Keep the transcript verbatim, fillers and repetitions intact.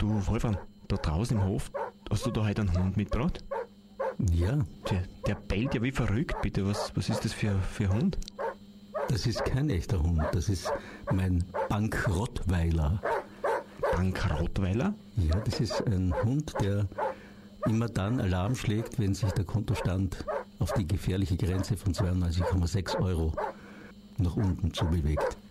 Du, Wolfram, da draußen im Hof, hast du da heute einen Hund mitgebracht? Ja, Der, der bellt ja wie verrückt, bitte. Was, was ist das für, für ein Hund? das ist kein echter Hund, das ist mein Bankrottweiler. Bankrottweiler? Ja, das ist ein Hund, der immer dann Alarm schlägt, wenn sich der Kontostand auf die gefährliche Grenze von zweiundneunzig Komma sechs Euro nach unten zubewegt.